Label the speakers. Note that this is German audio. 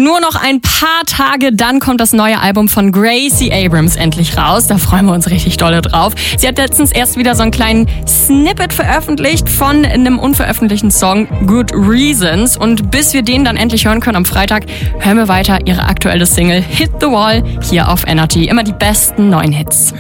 Speaker 1: nur noch ein paar Tage, dann kommt das neue Album von Gracie Abrams endlich raus. Da freuen wir uns richtig dolle drauf. Sie hat letztens erst wieder so einen kleinen Snippet veröffentlicht von einem unveröffentlichten Song Good Reasons. Und bis wir den dann endlich hören können am Freitag, hören wir weiter ihre aktuelle Single Hit the Wall hier auf Energy. Immer die besten neuen Hits.